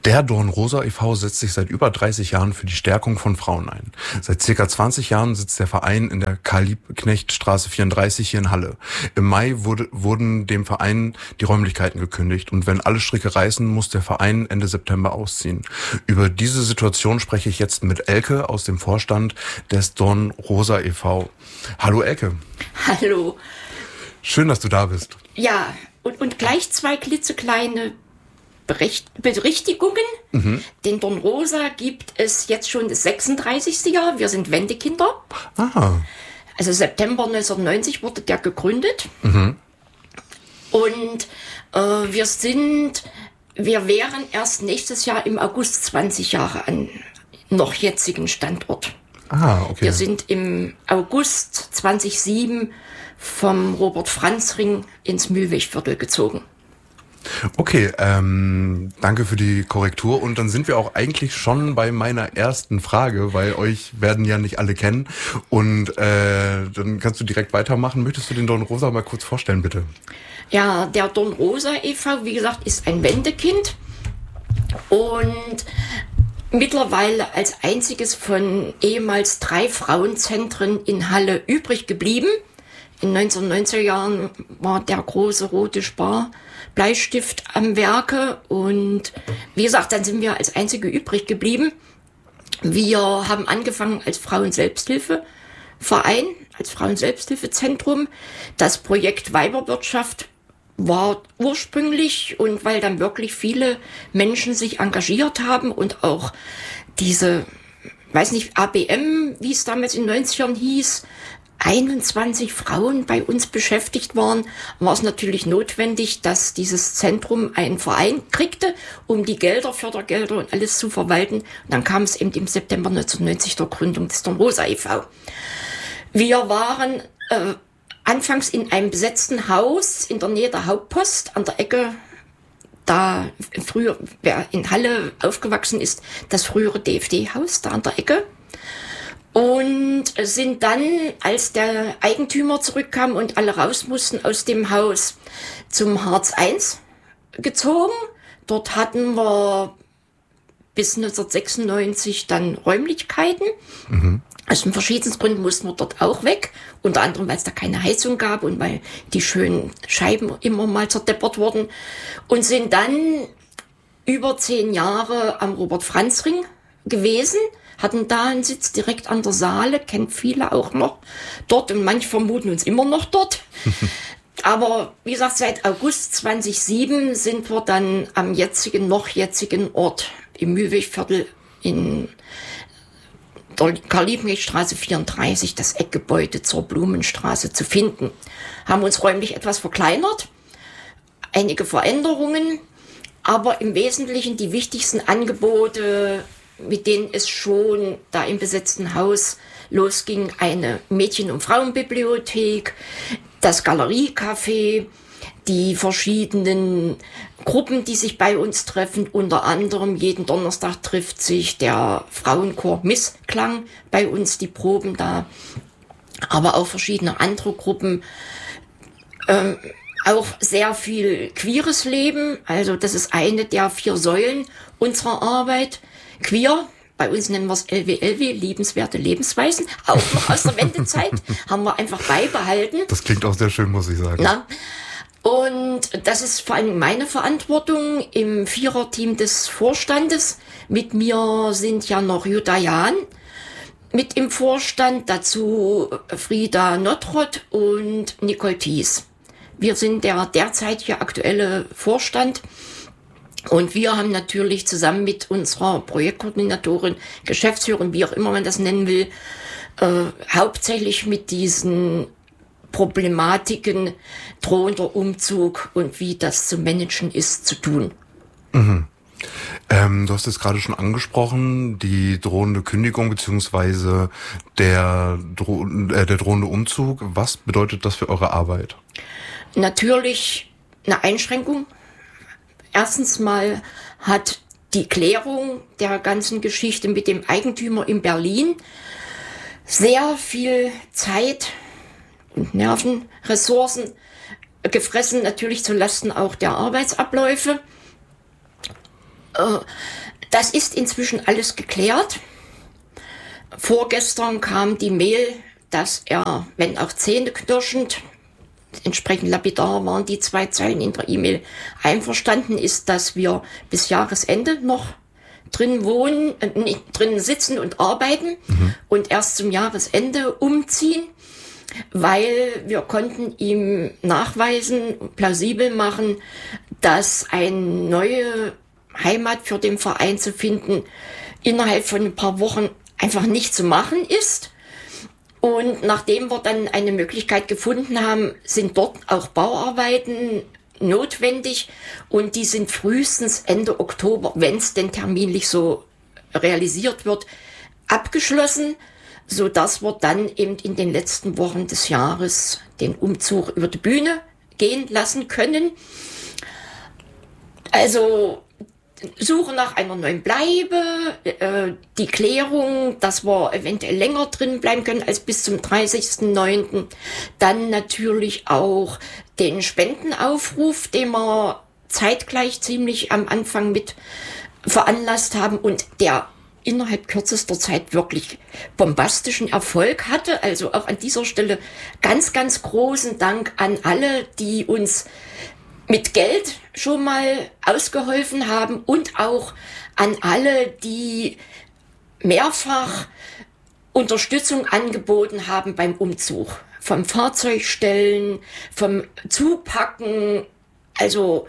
Der Dornrosa e.V. setzt sich seit über 30 Jahren für die Stärkung von Frauen ein. Seit circa 20 Jahren sitzt der Verein in der Karl-Liebknecht-Straße 34 hier in Halle. Im Mai wurden dem Verein die Räumlichkeiten gekündigt und wenn alle Stricke reißen, muss der Verein Ende September ausziehen. Über diese Situation spreche ich jetzt mit Elke aus dem Vorstand des Dornrosa e.V. Hallo Elke. Hallo. Schön, dass du da bist. Ja, und gleich 2 klitzekleine Berichtigungen. Den Dornrosa gibt es jetzt schon das 36. Jahr. Wir sind Wendekinder. Ah. Also September 1990 wurde der gegründet. Und wir wären erst nächstes Jahr im August 20 Jahre an noch jetzigen Standort. Ah, okay. Wir sind im August 2007 vom Robert-Franz-Ring ins Mühlwegviertel gezogen. Okay, danke für die Korrektur und dann sind wir auch eigentlich schon bei meiner ersten Frage, weil euch werden ja nicht alle kennen und dann kannst du direkt weitermachen. Möchtest du den Dornrosa mal kurz vorstellen, bitte? Ja, der Dornrosa e.V., wie gesagt, ist ein Wendekind und mittlerweile als einziges von ehemals 3 Frauenzentren in Halle übrig geblieben. In den 1990er Jahren war der große rote Bleistift am Werke und wie gesagt, dann sind wir als einzige übrig geblieben. Wir haben angefangen als Frauenselbsthilfeverein, als Frauenselbsthilfezentrum. Das Projekt Weiberwirtschaft war ursprünglich und weil dann wirklich viele Menschen sich engagiert haben und auch diese, weiß nicht, ABM, wie es damals in den 90ern hieß, 21 Frauen bei uns beschäftigt waren, war es natürlich notwendig, dass dieses Zentrum einen Verein kriegte, um die Gelder, Fördergelder und alles zu verwalten. Und dann kam es eben im September 1990 zur Gründung des Dornrosa e.V. Wir waren anfangs in einem besetzten Haus in der Nähe der Hauptpost an der Ecke, da früher, wer in Halle aufgewachsen ist, das frühere DFD-Haus da an der Ecke. Und sind dann, als der Eigentümer zurückkam und alle raus mussten aus dem Haus, zum Hartz I gezogen. Dort hatten wir bis 1996 dann Räumlichkeiten. Aus den verschiedensten Gründen mussten wir dort auch weg. Unter anderem, weil es da keine Heizung gab und weil die schönen Scheiben immer mal zerdeppert wurden. Und sind dann über 10 Jahre am Robert-Franz-Ring gewesen. Hatten da einen Sitz direkt an der Saale, kennt viele auch noch dort und manche vermuten uns immer noch dort. Aber wie gesagt, seit August 2007 sind wir dann am noch jetzigen Ort im Mühlwegviertel in der Karl-Liebknecht-Straße 34, das Eckgebäude zur Blumenstraße zu finden. Haben uns räumlich etwas verkleinert, einige Veränderungen, aber im Wesentlichen die wichtigsten Angebote, mit denen es schon da im besetzten Haus losging, eine Mädchen- und Frauenbibliothek, das Galeriecafé, die verschiedenen Gruppen, die sich bei uns treffen, unter anderem jeden Donnerstag trifft sich der Frauenchor Missklang bei uns, die proben da, aber auch verschiedene andere Gruppen, auch sehr viel queeres Leben, also das ist eine der 4 Säulen unserer Arbeit. Queer, bei uns nennen wir es LWLW, liebenswerte Lebensweisen, auch noch aus der Wendezeit, haben wir einfach beibehalten. Das klingt auch sehr schön, muss ich sagen. Na? Und das ist vor allem meine Verantwortung im 4er-Team des Vorstandes. Mit mir sind ja noch Jutta Jahn mit im Vorstand, dazu Frieda Nottrott und Nicole Thies. Wir sind der derzeitige aktuelle Vorstand. Und wir haben natürlich zusammen mit unserer Projektkoordinatorin, Geschäftsführerin, wie auch immer man das nennen will, hauptsächlich mit diesen Problematiken drohender Umzug und wie das zu managen ist, zu tun. Du hast es gerade schon angesprochen, die drohende Kündigung beziehungsweise der drohende Umzug. Was bedeutet das für eure Arbeit? Natürlich eine Einschränkung. Erstens mal hat die Klärung der ganzen Geschichte mit dem Eigentümer in Berlin sehr viel Zeit und Nerven, Ressourcen gefressen, natürlich zu Lasten auch der Arbeitsabläufe. Das ist inzwischen alles geklärt. Vorgestern kam die Mail, dass er, wenn auch zähneknirschend, entsprechend lapidar waren die 2 Zeilen in der E-Mail, einverstanden ist, dass wir bis Jahresende noch drin sitzen und arbeiten und erst zum Jahresende umziehen, weil wir konnten ihm nachweisen, plausibel machen, dass eine neue Heimat für den Verein zu finden innerhalb von ein paar Wochen einfach nicht zu machen ist. Und nachdem wir dann eine Möglichkeit gefunden haben, sind dort auch Bauarbeiten notwendig und die sind frühestens Ende Oktober, wenn es denn terminlich so realisiert wird, abgeschlossen, so dass wir dann eben in den letzten Wochen des Jahres den Umzug über die Bühne gehen lassen können. Also Suche nach einer neuen Bleibe, die Klärung, dass wir eventuell länger drin bleiben können als bis zum 30.09. Dann natürlich auch den Spendenaufruf, den wir zeitgleich ziemlich am Anfang mit veranlasst haben und der innerhalb kürzester Zeit wirklich bombastischen Erfolg hatte. Also auch an dieser Stelle ganz, ganz großen Dank an alle, die uns mit Geld schon mal ausgeholfen haben und auch an alle, die mehrfach Unterstützung angeboten haben beim Umzug. Vom Fahrzeugstellen, vom Zupacken. Also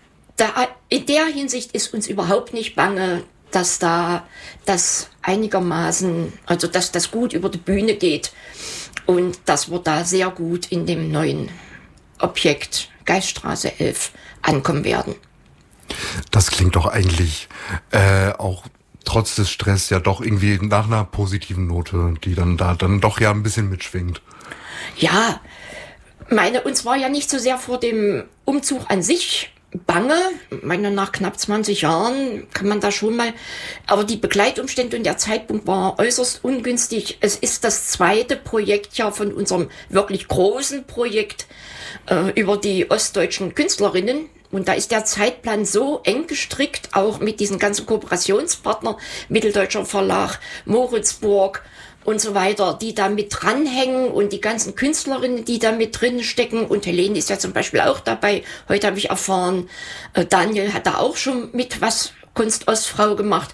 in der Hinsicht ist uns überhaupt nicht bange, dass da das einigermaßen, also dass das gut über die Bühne geht und dass wir da sehr gut in dem neuen Objekt Geiststraße 11 ankommen werden. Das klingt doch eigentlich auch trotz des Stress ja doch irgendwie nach einer positiven Note, die dann doch ja ein bisschen mitschwingt. Ja, uns war ja nicht so sehr vor dem Umzug an sich bange. Nach knapp 20 Jahren kann man da schon mal, aber die Begleitumstände und der Zeitpunkt war äußerst ungünstig. Es ist das zweite Projekt ja von unserem wirklich großen Projekt über die ostdeutschen Künstlerinnen. Und da ist der Zeitplan so eng gestrickt, auch mit diesen ganzen Kooperationspartnern, Mitteldeutscher Verlag, Moritzburg und so weiter, die da mit dranhängen und die ganzen Künstlerinnen, die da mit drin stecken. Und Helene ist ja zum Beispiel auch dabei. Heute habe ich erfahren, Daniel hat da auch schon mit was Kunst-Ostfrau gemacht.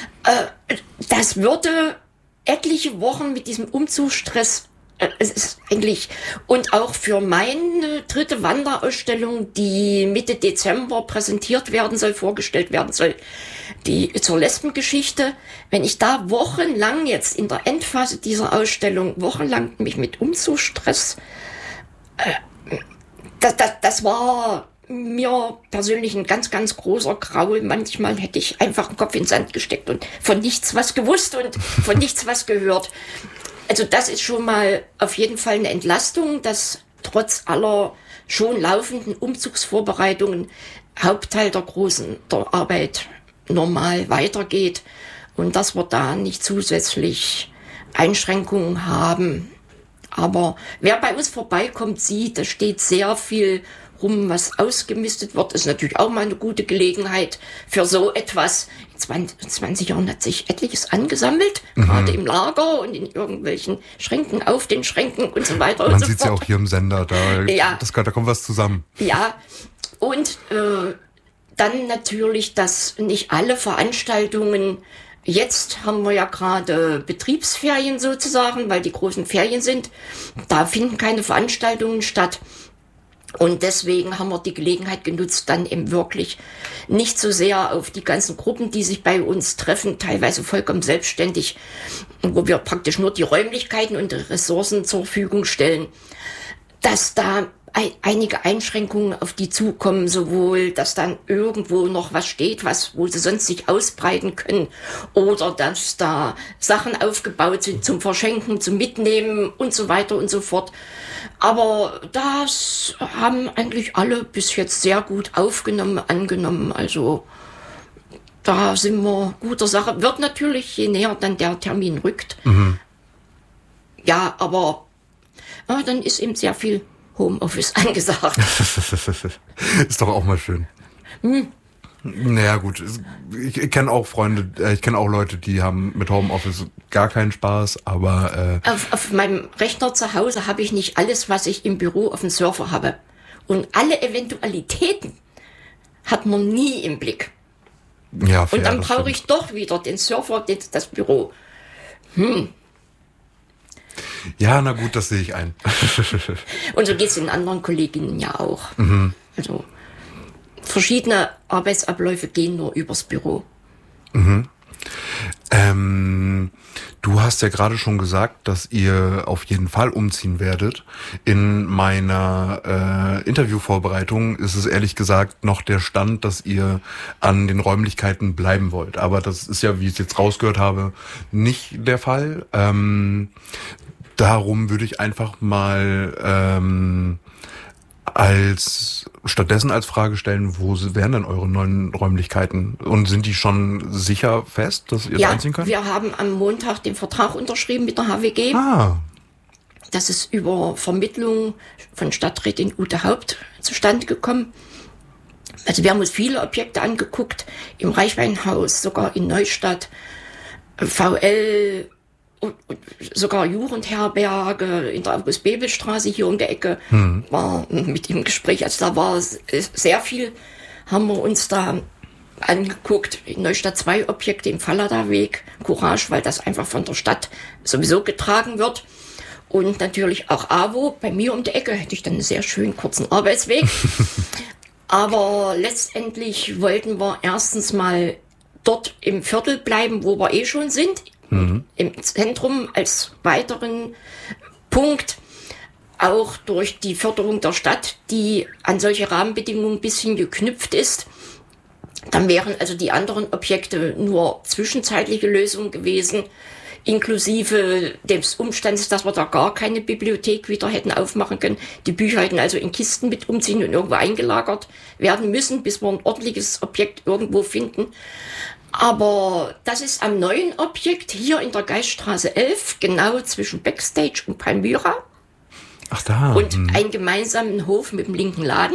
Das würde etliche Wochen mit diesem Umzugsstress es ist eigentlich, und auch für meine 3. Wanderausstellung, die Mitte Dezember präsentiert werden soll, vorgestellt werden soll, die zur Lesbengeschichte, wenn ich da wochenlang jetzt in der Endphase dieser Ausstellung, wochenlang mich mit Umzugsstress, das war mir persönlich ein ganz, ganz großer Graul. Manchmal hätte ich einfach den Kopf in den Sand gesteckt und von nichts was gewusst und von nichts was gehört. Also das ist schon mal auf jeden Fall eine Entlastung, dass trotz aller schon laufenden Umzugsvorbereitungen Hauptteil der Arbeit normal weitergeht und dass wir da nicht zusätzlich Einschränkungen haben. Aber wer bei uns vorbeikommt, sieht, da steht sehr viel rum, was ausgemistet wird. Das ist natürlich auch mal eine gute Gelegenheit für so etwas. In 20 Jahren hat sich etliches angesammelt, gerade im Lager und in irgendwelchen Schränken, auf den Schränken und so weiter. Man sieht es ja auch hier im Sender, da kommt was zusammen. Ja, und dann natürlich, dass nicht alle Veranstaltungen, jetzt haben wir ja gerade Betriebsferien sozusagen, weil die großen Ferien sind, da finden keine Veranstaltungen statt. Und deswegen haben wir die Gelegenheit genutzt, dann eben wirklich nicht so sehr auf die ganzen Gruppen, die sich bei uns treffen, teilweise vollkommen selbstständig, wo wir praktisch nur die Räumlichkeiten und die Ressourcen zur Verfügung stellen, dass da einige Einschränkungen auf die zukommen, sowohl, dass dann irgendwo noch was steht, wo sie sonst sich ausbreiten können, oder dass da Sachen aufgebaut sind zum Verschenken, zum Mitnehmen und so weiter und so fort. Aber das haben eigentlich alle bis jetzt sehr gut angenommen. Also da sind wir guter Sache. Wird natürlich, je näher dann der Termin rückt. Ja, aber dann ist eben sehr viel Homeoffice angesagt. Ist doch auch mal schön. Naja gut, ich kenne auch Freunde, ich kenne auch Leute, die haben mit Homeoffice gar keinen Spaß, aber... Auf meinem Rechner zu Hause habe ich nicht alles, was ich im Büro auf dem Server habe. Und alle Eventualitäten hat man nie im Blick. Ja, fair, und dann das brauche ich stimmt. doch wieder den Server, das Büro. Ja, na gut, das sehe ich ein. Und so geht es den anderen Kolleginnen ja auch. Also verschiedene Arbeitsabläufe gehen nur übers Büro. Du hast ja gerade schon gesagt, dass ihr auf jeden Fall umziehen werdet. In meiner Interviewvorbereitung ist es ehrlich gesagt noch der Stand, dass ihr an den Räumlichkeiten bleiben wollt. Aber das ist ja, wie ich es jetzt rausgehört habe, nicht der Fall. Darum würde ich einfach mal stattdessen als Frage stellen, wo wären denn eure neuen Räumlichkeiten? Und sind die schon sicher fest, dass ihr da einziehen könnt? Wir haben am Montag den Vertrag unterschrieben mit der HWG. Ah, Das ist über Vermittlung von Stadträtin Ute Haupt zustande gekommen. Also wir haben uns viele Objekte angeguckt, im Reichweinhaus, sogar in Neustadt, VL, und sogar Jugendherberge in der August-Bebel-Straße hier um die Ecke war mit ihm im Gespräch. Also da war sehr viel, haben wir uns da angeguckt. In Neustadt 2 Objekte im Fallada-Weg, Courage, weil das einfach von der Stadt sowieso getragen wird. Und natürlich auch AWO, bei mir um die Ecke hätte ich dann einen sehr schönen kurzen Arbeitsweg. Aber letztendlich wollten wir erstens mal dort im Viertel bleiben, wo wir schon sind, im Zentrum als weiteren Punkt, auch durch die Förderung der Stadt, die an solche Rahmenbedingungen ein bisschen geknüpft ist. Dann wären also die anderen Objekte nur zwischenzeitliche Lösungen gewesen, inklusive des Umstands, dass wir da gar keine Bibliothek wieder hätten aufmachen können. Die Bücher hätten also in Kisten mit umziehen und irgendwo eingelagert werden müssen, bis wir ein ordentliches Objekt irgendwo finden. Aber das ist am neuen Objekt hier in der Geiststraße 11, genau zwischen Backstage und Palmyra. ach da. Und einen gemeinsamen Hof mit dem linken Laden.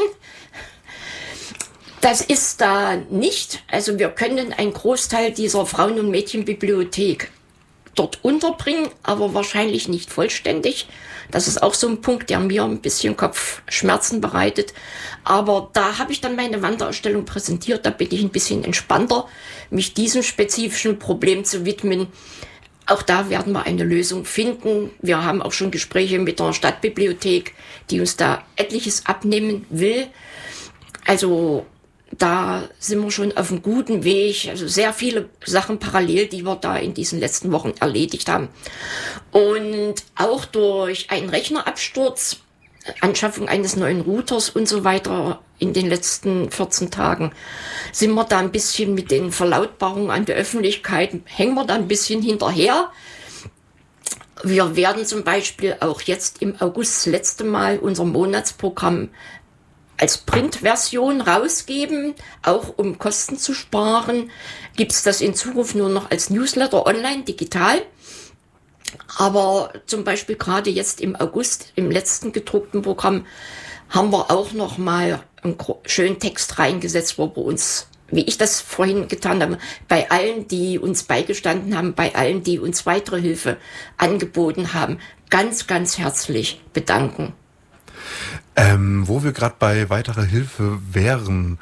Das ist da nicht. Also wir können einen Großteil dieser Frauen- und Mädchenbibliothek dort unterbringen, aber wahrscheinlich nicht vollständig. Das ist auch so ein Punkt, der mir ein bisschen Kopfschmerzen bereitet. Aber da habe ich dann meine Wanderausstellung präsentiert. Da bin ich ein bisschen entspannter, mich diesem spezifischen Problem zu widmen. Auch da werden wir eine Lösung finden. Wir haben auch schon Gespräche mit der Stadtbibliothek, die uns da etliches abnehmen will. Also da sind wir schon auf einem guten Weg. Also sehr viele Sachen parallel, die wir da in diesen letzten Wochen erledigt haben. Und auch durch einen Rechnerabsturz, Anschaffung eines neuen Routers und so weiter in den letzten 14 Tagen sind wir da ein bisschen mit den Verlautbarungen an die Öffentlichkeit, hängen wir da ein bisschen hinterher. Wir werden zum Beispiel auch jetzt im August das letzte Mal unser Monatsprogramm als Printversion rausgeben, auch um Kosten zu sparen. Gibt es das in Zukunft nur noch als Newsletter online, digital. Aber zum Beispiel gerade jetzt im August, im letzten gedruckten Programm, haben wir auch noch mal einen schönen Text reingesetzt, wo wir uns, wie ich das vorhin getan habe, bei allen, die uns beigestanden haben, bei allen, die uns weitere Hilfe angeboten haben, ganz, ganz herzlich bedanken. Wo wir gerade bei weiterer Hilfe wären,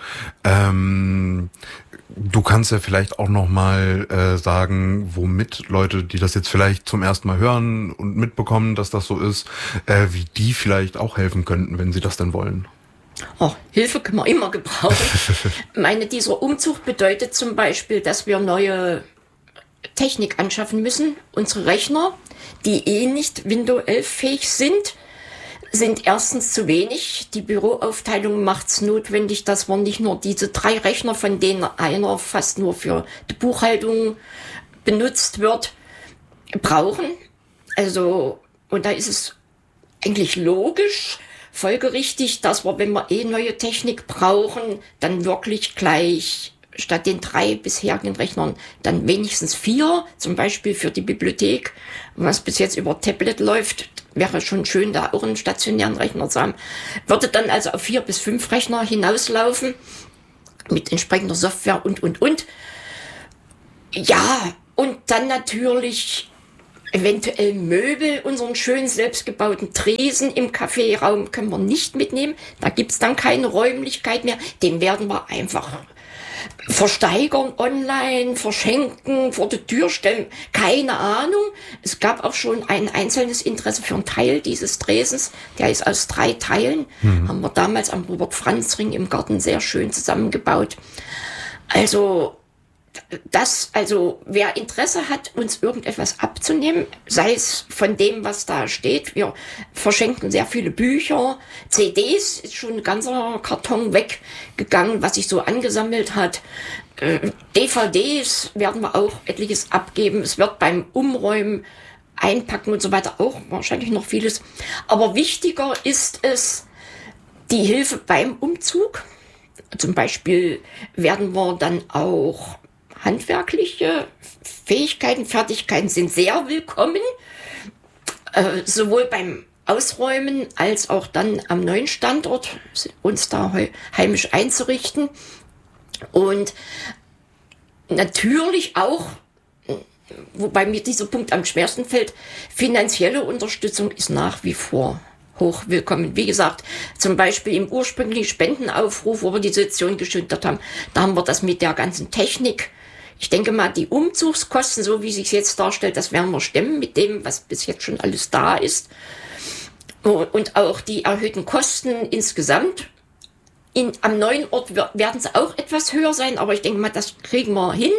du kannst ja vielleicht auch noch mal sagen, womit Leute, die das jetzt vielleicht zum ersten Mal hören und mitbekommen, dass das so ist, wie die vielleicht auch helfen könnten, wenn sie das denn wollen. Oh, Hilfe können wir immer gebrauchen. Dieser Umzug bedeutet zum Beispiel, dass wir neue Technik anschaffen müssen. Unsere Rechner, die nicht Windows 11 fähig sind erstens zu wenig. Die Büroaufteilung macht es notwendig, dass wir nicht nur diese 3 Rechner, von denen einer fast nur für die Buchhaltung benutzt wird, brauchen. Also, und da ist es eigentlich logisch, folgerichtig, dass wir, wenn wir neue Technik brauchen, dann wirklich gleich statt den 3 bisherigen Rechnern dann wenigstens 4, zum Beispiel für die Bibliothek, was bis jetzt über Tablet läuft, wäre schon schön, da auch einen stationären Rechner zu haben. Würde dann also auf 4 bis 5 Rechner hinauslaufen. mit entsprechender Software und. Ja, und dann natürlich eventuell Möbel, unseren schönen selbstgebauten Tresen im Kaffeeraum können wir nicht mitnehmen. Da gibt's dann keine Räumlichkeit mehr. Den werden wir einfach versteigern online, verschenken, vor die Tür stellen. Keine Ahnung. Es gab auch schon ein einzelnes Interesse für einen Teil dieses Tresens. Der ist aus 3 Teilen. Haben wir damals am Robert-Franz-Ring im Garten sehr schön zusammengebaut. Also wer Interesse hat, uns irgendetwas abzunehmen, sei es von dem, was da steht. Wir verschenken sehr viele Bücher, CDs, ist schon ein ganzer Karton weggegangen, was sich so angesammelt hat. DVDs werden wir auch etliches abgeben. Es wird beim Umräumen, Einpacken und so weiter auch wahrscheinlich noch vieles. Aber wichtiger ist es, die Hilfe beim Umzug. Zum Beispiel werden wir dann auch handwerkliche Fähigkeiten, Fertigkeiten sind sehr willkommen, sowohl beim Ausräumen als auch dann am neuen Standort, uns da heimisch einzurichten. Und natürlich auch, wobei mir dieser Punkt am schwersten fällt, finanzielle Unterstützung ist nach wie vor hoch willkommen. Wie gesagt, zum Beispiel im ursprünglichen Spendenaufruf, wo wir die Situation geschildert haben, da haben wir das mit der ganzen Technik. Ich denke mal, die Umzugskosten, so wie sich jetzt darstellt, das werden wir stemmen mit dem, was bis jetzt schon alles da ist. Und auch die erhöhten Kosten insgesamt. Am neuen Ort werden sie auch etwas höher sein, aber ich denke mal, das kriegen wir hin.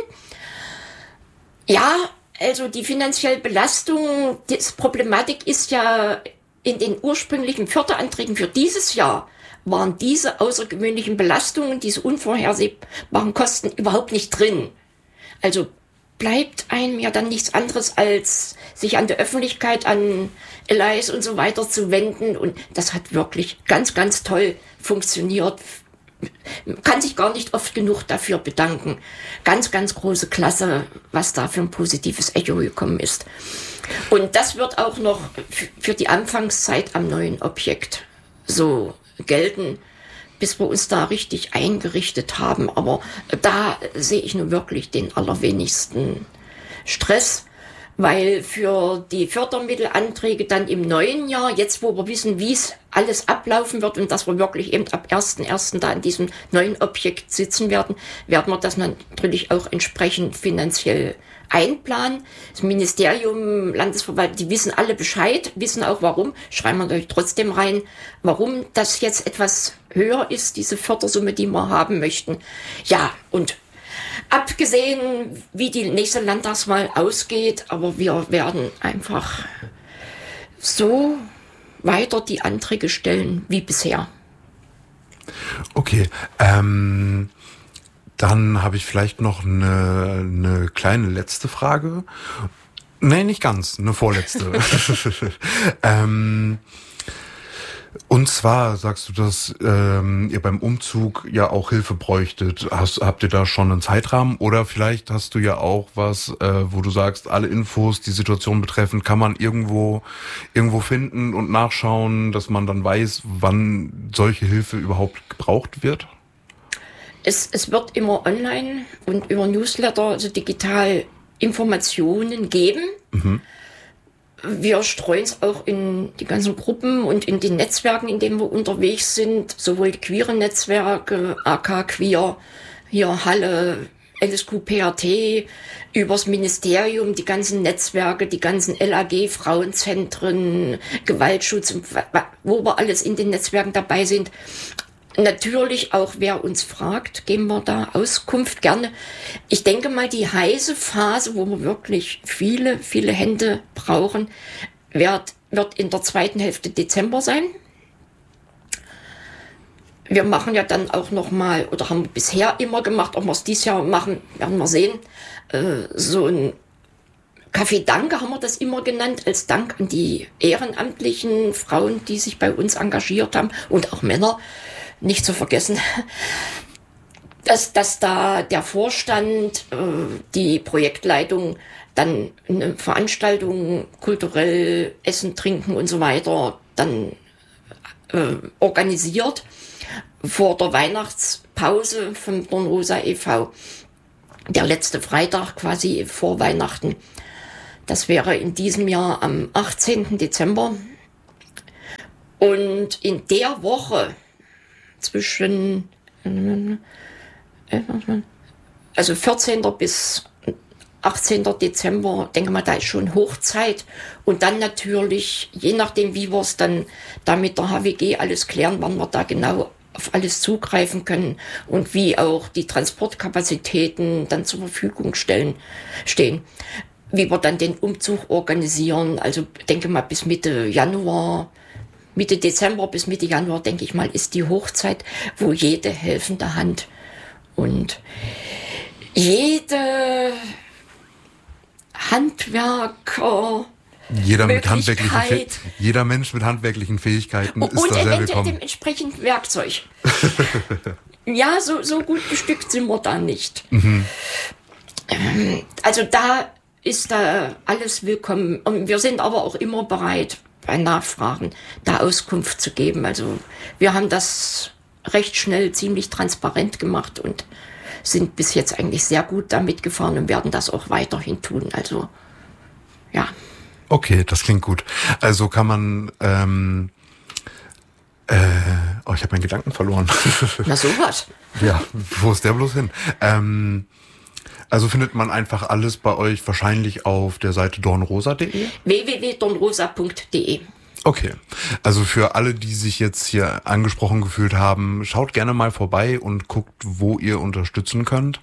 Ja, also die finanzielle Belastung, die Problematik ist ja in den ursprünglichen Förderanträgen für dieses Jahr waren diese außergewöhnlichen Belastungen, diese unvorhersehbaren Kosten überhaupt nicht drin. Also bleibt einem ja dann nichts anderes, als sich an der Öffentlichkeit, an LIs und so weiter zu wenden. Und das hat wirklich ganz, ganz toll funktioniert. Man kann sich gar nicht oft genug dafür bedanken. Ganz, ganz große Klasse, was da für ein positives Echo gekommen ist. Und das wird auch noch für die Anfangszeit am neuen Objekt so gelten, bis wir uns da richtig eingerichtet haben. Aber da sehe ich nun wirklich den allerwenigsten Stress, weil für die Fördermittelanträge dann im neuen Jahr, jetzt wo wir wissen, wie es alles ablaufen wird und dass wir wirklich eben ab 1.1. da in diesem neuen Objekt sitzen werden, werden wir das natürlich auch entsprechend finanziell einplanen. Das Ministerium, Landesverwaltung, die wissen alle Bescheid, wissen auch warum, schreiben wir natürlich trotzdem rein, warum das jetzt etwas höher ist, diese Fördersumme, die wir haben möchten. Ja, und abgesehen, wie die nächste Landtagswahl ausgeht, aber wir werden einfach so weiter die Anträge stellen wie bisher. Okay, dann habe ich vielleicht noch eine kleine letzte Frage. Nee, nicht ganz, eine vorletzte. Und zwar sagst du, dass ihr beim Umzug ja auch Hilfe bräuchtet. Habt ihr da schon einen Zeitrahmen? Oder vielleicht hast du ja auch was, wo du sagst, alle Infos, die Situation betreffend, kann man irgendwo finden und nachschauen, dass man dann weiß, wann solche Hilfe überhaupt gebraucht wird? Es wird immer online und über Newsletter, also digital Informationen geben. Mhm. Wir streuen es auch in die ganzen Gruppen und in den Netzwerken, in denen wir unterwegs sind, sowohl die queeren Netzwerke, AK Queer, hier Halle, LSQ PRT, übers Ministerium, die ganzen Netzwerke, die ganzen LAG, Frauenzentren, Gewaltschutz, wo wir alles in den Netzwerken dabei sind. Natürlich auch, wer uns fragt, geben wir da Auskunft gerne. Ich denke mal, die heiße Phase, wo wir wirklich viele, viele Hände brauchen, wird in der zweiten Hälfte Dezember sein. Wir machen ja dann auch nochmal, oder haben bisher immer gemacht, ob wir es dieses Jahr machen, werden wir sehen, so ein Café Danke haben wir das immer genannt, als Dank an die ehrenamtlichen Frauen, die sich bei uns engagiert haben und auch Männer. Nicht zu vergessen, dass da der Vorstand, die Projektleitung dann eine Veranstaltung, kulturell Essen, Trinken und so weiter dann organisiert vor der Weihnachtspause Pause vom Dornrosa e.V. Der letzte Freitag quasi vor Weihnachten. Das wäre in diesem Jahr am 18. Dezember. Und in der Woche zwischen 14. bis 18. Dezember, denke mal, da ist schon Hochzeit. Und dann natürlich, je nachdem, wie wir es dann da mit der HWG alles klären, wann wir da genau auf alles zugreifen können und wie auch die Transportkapazitäten dann zur Verfügung stehen. Wie wir dann den Umzug organisieren, also denke mal bis Mitte Dezember bis Mitte Januar, denke ich mal, ist die Hochzeit, wo jede helfende Hand und jede Handwerker, jeder Mensch mit handwerklichen Fähigkeiten ist da sehr willkommen. Und dementsprechend Werkzeug. Ja, so gut bestückt sind wir da nicht. Also da ist da alles willkommen. Und wir sind aber auch immer bereit, bei Nachfragen da Auskunft zu geben. Also wir haben das recht schnell ziemlich transparent gemacht und sind bis jetzt eigentlich sehr gut damit gefahren und werden das auch weiterhin tun. Also, ja. Okay, das klingt gut. Also kann man, ich habe meinen Gedanken verloren. Na sowas. Ja, wo ist der bloß hin? Also findet man einfach alles bei euch wahrscheinlich auf der Seite dornrosa.de? www.dornrosa.de. Okay, also für alle, die sich jetzt hier angesprochen gefühlt haben, schaut gerne mal vorbei und guckt, wo ihr unterstützen könnt.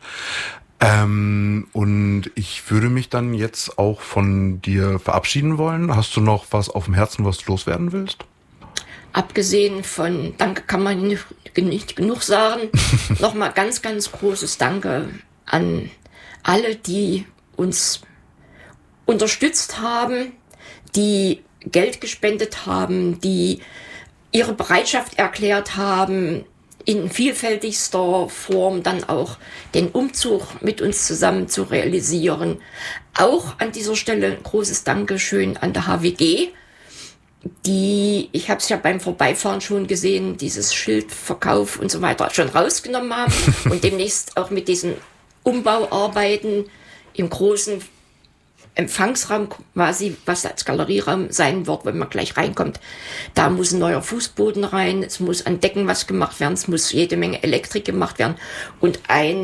Und ich würde mich dann jetzt auch von dir verabschieden wollen. Hast du noch was auf dem Herzen, was du loswerden willst? Abgesehen von Danke kann man nicht genug sagen. Nochmal ganz, ganz großes Danke an alle, die uns unterstützt haben, die Geld gespendet haben, die ihre Bereitschaft erklärt haben, in vielfältigster Form dann auch den Umzug mit uns zusammen zu realisieren. Auch an dieser Stelle ein großes Dankeschön an der HWG, die, ich habe es ja beim Vorbeifahren schon gesehen, dieses Schild Verkauf und so weiter schon rausgenommen haben und demnächst auch mit diesen Umbauarbeiten im großen Empfangsraum quasi, was als Galerieraum sein wird, wenn man gleich reinkommt. Da muss ein neuer Fußboden rein, es muss an Decken was gemacht werden, es muss jede Menge Elektrik gemacht werden und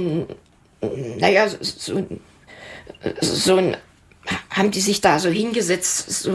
haben die sich da so hingesetzt,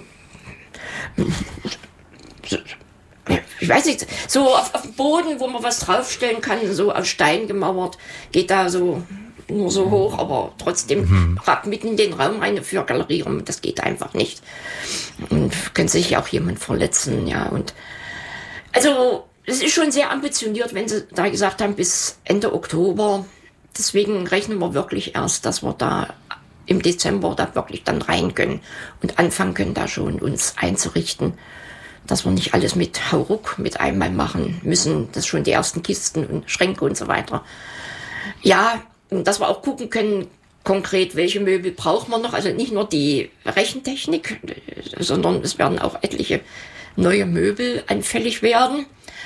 ich weiß nicht, so auf dem Boden, wo man was draufstellen kann, so aus Stein gemauert, geht da so nur so hoch, aber trotzdem mitten in den Raum rein für Galerieraum, das geht einfach nicht. Und könnte sich auch jemand verletzen, ja. Und also es ist schon sehr ambitioniert, wenn sie da gesagt haben, bis Ende Oktober. Deswegen rechnen wir wirklich erst, dass wir da im Dezember da wirklich dann rein können und anfangen können, da schon uns einzurichten, dass wir nicht alles mit Hauruck mit einmal machen müssen, dass schon die ersten Kisten und Schränke und so weiter. Ja, dass wir auch gucken können, konkret, welche Möbel braucht man noch. Also nicht nur die Rechentechnik, sondern es werden auch etliche neue Möbel anfällig werden.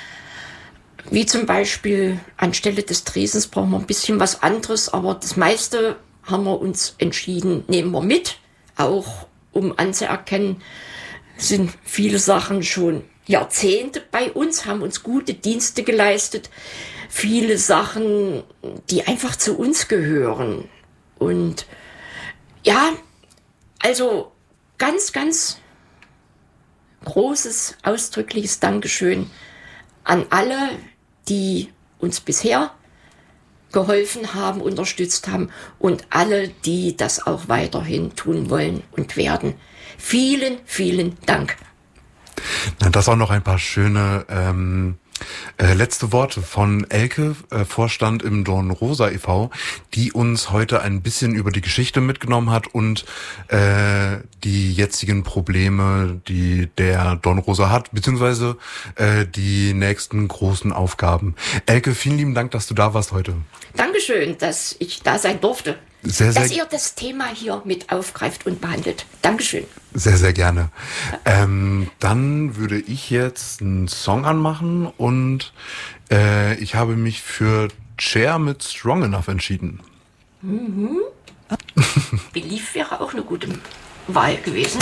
Wie zum Beispiel anstelle des Tresens brauchen wir ein bisschen was anderes, aber das meiste haben wir uns entschieden, nehmen wir mit, auch um anzuerkennen, sind viele Sachen schon Jahrzehnte bei uns, haben uns gute Dienste geleistet. Viele Sachen, die einfach zu uns gehören. Und ja, also ganz, ganz großes, ausdrückliches Dankeschön an alle, die uns bisher geholfen haben, unterstützt haben und alle, die das auch weiterhin tun wollen und werden. Vielen, vielen Dank. Na, das auch noch ein paar schöne letzte Worte von Elke, Vorstand im Dornrosa e.V., die uns heute ein bisschen über die Geschichte mitgenommen hat und die jetzigen Probleme, die der Dornrosa hat, beziehungsweise die nächsten großen Aufgaben. Elke, vielen lieben Dank, dass du da warst heute. Dankeschön, dass ich da sein durfte. Dass ihr das Thema hier mit aufgreift und behandelt. Dankeschön. Sehr, sehr gerne. Dann würde ich jetzt einen Song anmachen und Ich habe mich für Cher mit Strong Enough entschieden. Belief wäre auch eine gute Wahl gewesen.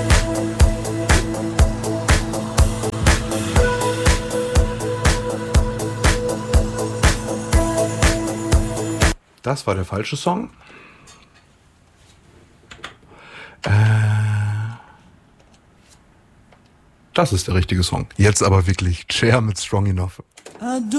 Das war der falsche Song. Das ist der richtige Song. Jetzt aber wirklich Cher mit Strong Enough.